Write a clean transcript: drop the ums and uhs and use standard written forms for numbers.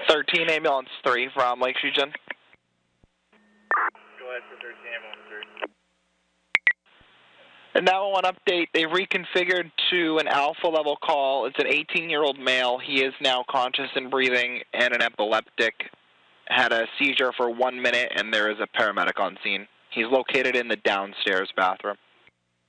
13 ambulance 3 from Lake Shujin. Go ahead for 13 ambulance 3. And now on update, they reconfigured to an alpha level call. It's an 18-year-old male. He is now conscious and breathing and an epileptic. Had a seizure for 1 minute, and there is a paramedic on scene. He's located in the downstairs bathroom.